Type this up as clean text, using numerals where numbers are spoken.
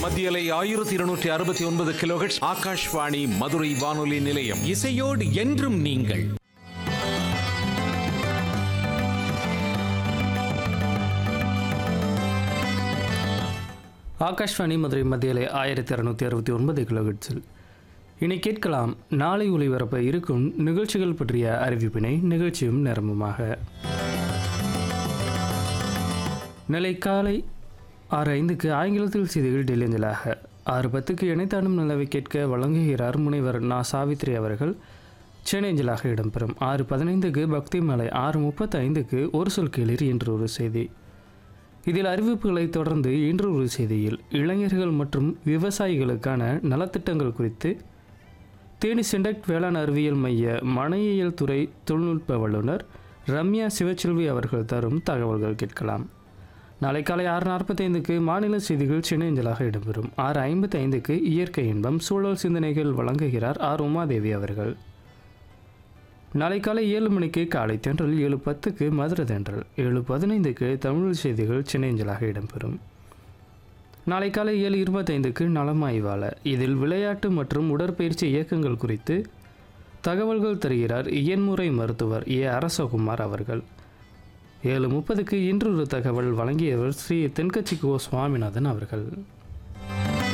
மத்தியலை 1269 கிலோஹெர்ட்ஸ் ஆகாஷ்வாணி மதுரை வானொலி நிலையம். இசையோடு என்றும் நீங்கள். ஆகாஷ்வாணி மதுரை மத்தியலை 1269 கிலோஹெர்ட்ஸில் இனி கேட்கலாம் நாளை ஒளிபரப்ப இருக்கும் நிகழ்ச்சிகள் பற்றிய அறிவிப்பினை நிகழ்ச்சியும் நேரமுமாக. நிலை காலை 6:05 ஆங்கிலத்தில் செய்திகள் டெல்லியஞ்சலாக. 6:10 இணைத்தானும் நிலவை கேட்க வழங்குகிறார் முனைவர் நா. சாவித்ரி அவர்கள். சென்னைஞ்சலாக இடம்பெறும். 6:15 பக்தி மலை. 6:35 ஒரு சொல் கேளீர் என்று ஒரு செய்தி. இதில் அறிவிப்புகளை தொடர்ந்து இன்று ஒரு செய்தியில் இளைஞர்கள் மற்றும் விவசாயிகளுக்கான நலத்திட்டங்கள் குறித்து தேனி சென்டக்ட் வேளாண் அறிவியல் மைய மனையியல் துறை தொழில்நுட்ப வல்லுநர் ரம்யா சிவச்செல்வி அவர்கள் தரும் தகவல்கள் கேட்கலாம். நாளை காலை 6:45 மாநில செய்திகள் சென்னைஞ்சலாக இடம்பெறும். 6:55 இயற்கை இன்பம் சூழல் சிந்தனைகள் வழங்குகிறார் ஆர். உமாதேவி அவர்கள். நாளை காலை 7 மணிக்கு காலை தென்றல், 7:10 மதுரை தென்றல், 7:15 தமிழ் செய்திகள் சென்னைஞ்சலாக இடம்பெறும். நாளை காலை 7:25 நலமாய்வாள. இதில் விளையாட்டு மற்றும் உடற்பயிற்சி இயக்கங்கள் குறித்து தகவல்கள் தருகிறார் இயன்முறை மருத்துவர் ஏ. அரசகுமார் அவர்கள். 7:30 இன்றொரு தகவல் வழங்கியவர் ஸ்ரீ தென்கட்சி கோ. சுவாமிநாதன் அவர்கள்.